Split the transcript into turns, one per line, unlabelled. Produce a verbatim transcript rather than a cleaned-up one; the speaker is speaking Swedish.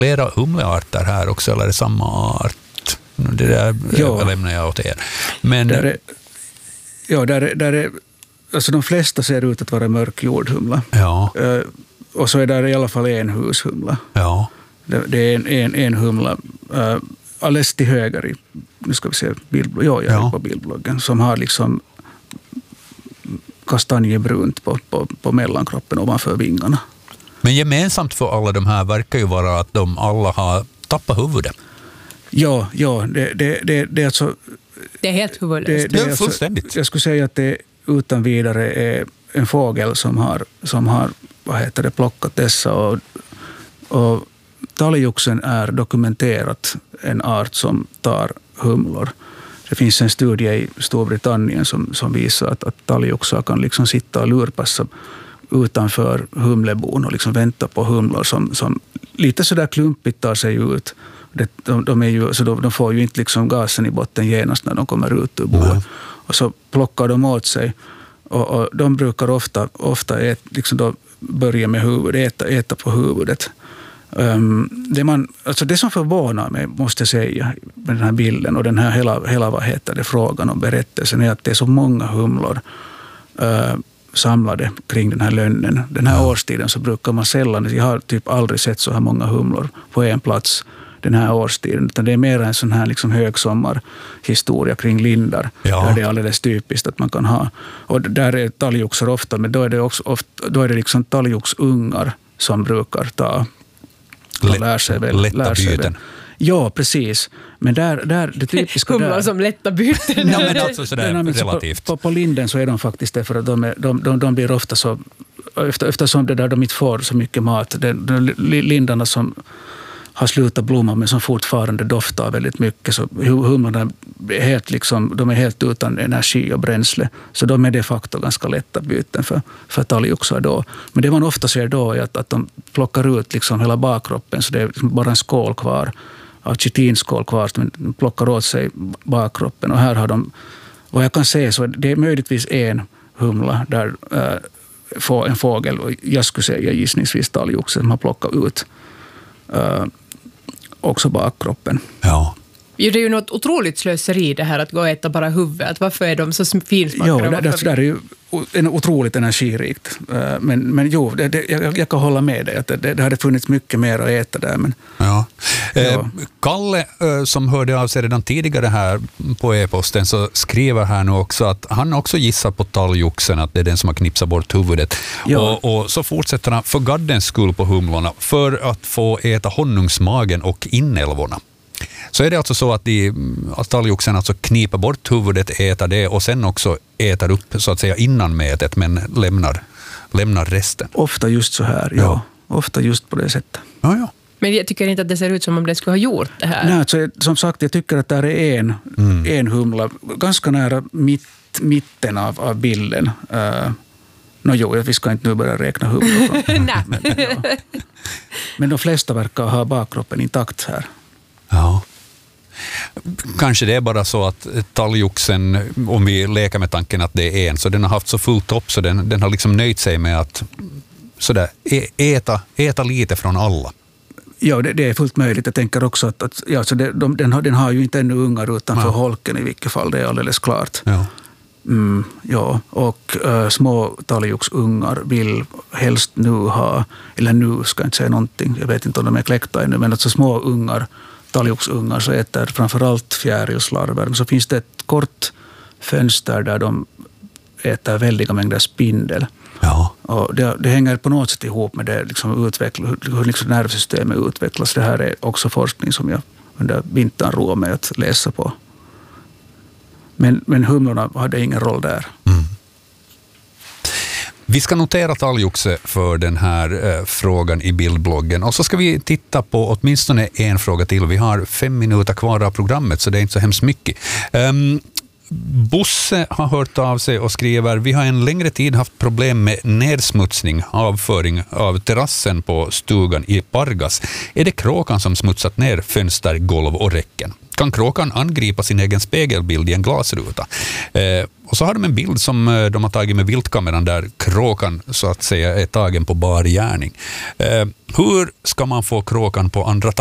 flera humlearter här också, eller är det samma art? Det där ja. lämnar jag åt er. Men
där är, ja, där är, där är, alltså de flesta ser ut att vara mörkjordhumla.
Ja.
Uh, och så är där i alla fall en hushumla.
Ja.
Det, det är en, en, en humla uh, alldeles till höger i, nu ska vi se, bild, ja, jag är ja. på bildbloggen, som har liksom kastanjebrunt på, på, på mellankroppen ovanför vingarna.
Men gemensamt för alla de här verkar ju vara att de alla har tappat huvudet.
Ja, ja det, det, det, det är alltså...
Det är helt huvudlöst.
Det, det är
alltså,
fullständigt. Jag
skulle säga att det utan vidare är en fågel som har, som har vad heter det, plockat dessa. Och, och talgoxen är dokumenterat en art som tar humlor. Det finns en studie i Storbritannien som, som visar att, att talgoxar kan liksom sitta och lurpassa utanför humlebon och liksom vänta på humlor som, som lite sådär klumpigt tar sig ut. Det, de, de, är ju, så de, de får ju inte liksom gasen i botten genast när de kommer ut ur boet. Mm. Och så plockar de åt sig. Och, och de brukar ofta, ofta ät, liksom då börja med huvudet, äta, äta på huvudet. Um, det, man, alltså det som förvånar mig, måste jag säga, med den här bilden och den här hela, hela vad heter det, frågan och berättelsen är att det är så många humlor uh, samlade kring den här lönnen. Den här årstiden så brukar man sällan, jag har typ aldrig sett så här många humlor på en plats den här årstiden, utan det är mer en sån här liksom högsommarhistoria kring lindar, ja. Där det är alldeles typiskt att man kan ha. Och där är talgoxar ofta, men då är det också ofta, då är det liksom talgoxungar som brukar ta och lär sig väl,
lätta
lär sig
byten.
Väl. Ja, precis. Men där, där det typiska
humlar
där...
som lätta byten.
Ja, men alltså sådär men, relativt.
På, på, på linden så är de faktiskt det, för att de, är, de, de, de blir ofta så... Efter, eftersom det där de inte får så mycket mat, de, de lindarna som har slutat blomma men som fortfarande doftar väldigt mycket, så humlarna är helt, liksom, de är helt utan energi och bränsle. Så de är de facto ganska lätta byten för, för talgoxar då. Men det man ofta ser då är att, att de plockar ut liksom hela bakkroppen, så det är bara en skål kvar, av chitinskål kvar, som de plockar åt sig bakkroppen. Och här har de, vad jag kan se, så det är möjligtvis en humla där äh, en fågel, och jag skulle säga gissningsvis talgoxe, som har plockat ut äh, också bakkroppen.
Ja.
Det är ju något otroligt slöseri det här att gå och äta bara huvudet. Varför är de så finsmakare?
Ja, det, det, det är ju en otroligt energirikt. Men, men jo, det, det, jag, jag kan hålla med dig att det, det hade funnits mycket mer att äta där. Men,
ja.
ja.
Eh, Kalle, som hörde av sig redan tidigare här på e-posten, så skriver här nu också att han också gissar på talgoxen, att det är den som har knipsat bort huvudet. Ja. Och, och så fortsätter han för gaddens skull på humlorna, för att få äta honungsmagen och inälvorna. Så är det alltså så att, de, att talgoxen alltså kniper bort huvudet, äter det och sen också äter upp så att säga innan mätet, men lämnar, lämnar resten.
Ofta just så här, ja. ja. Ofta just på det sättet.
Ja, ja.
Men jag tycker inte att det ser ut som om den skulle ha gjort det här.
Nej, så, som sagt, jag tycker att det är en, mm. en humla, ganska nära mitt, mitten av, av bilden. Uh, no, jo, vi ska inte nu börja räkna humlor. men, ja. men de flesta verkar ha bakkroppen intakt här.
Ja. Kanske det är bara så att talgoxen, om vi leker med tanken att det är en, så den har haft så fullt upp så den, den har liksom nöjt sig med att sådär, äta, äta lite från alla.
Ja, det, det är fullt möjligt. Jag tänker också att, att ja, så det, de, den, har, den har ju inte ännu ungar utanför ja. holken i vilket fall, det är alldeles klart.
Ja.
Mm, ja, och uh, små talgoxungar vill helst nu ha, eller nu ska jag inte säga någonting, jag vet inte om de är kläckta ännu, men alltså små ungar, talgoxungar, så äter framförallt fjärilslarver. Men så finns det ett kort fönster där de äter väldiga mängder spindel.
Ja.
Och det, det hänger på något sätt ihop med det, liksom utveckla, hur liksom nervsystemet utvecklas. Det här är också forskning som jag under vintern roar mig att läsa på. Men, men humlorna hade ingen roll där.
Mm. Vi ska notera talgoxe för den här eh, frågan i bildbloggen. Och så ska vi titta på åtminstone en fråga till. Vi har fem minuter kvar av programmet, så det är inte så hemskt mycket. Um, Bosse har hört av sig och skriver: vi har en längre tid haft problem med nedsmutsning, avföring av terrassen på stugan i Pargas. Är det kråkan som smutsat ner fönster, golv och räcken? kan kråkan angripa sin egen spegelbild i en glasruta. Eh, och så har de en bild som de har tagit med viltkameran där kråkan så att säga är tagen på bar gärning. Eh, hur ska man få kråkan på andra